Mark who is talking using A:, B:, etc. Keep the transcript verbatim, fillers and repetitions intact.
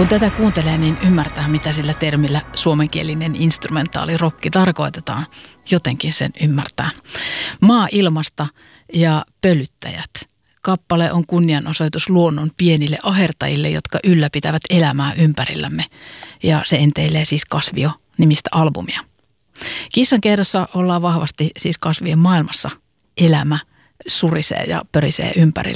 A: Kun tätä kuuntelee, niin ymmärtää, mitä sillä termillä suomenkielinen instrumentaalirokki tarkoitetaan. Jotenkin sen ymmärtää. Maa ilmasta ja pölyttäjät. Kappale on kunnianosoitus luonnon pienille ahertajille, jotka ylläpitävät elämää ympärillämme. Ja se enteilee siis Kasvio-nimistä albumia. Kissan kerrossa ollaan vahvasti siis kasvien maailmassa. Elämä surisee ja pörisee ympärillä.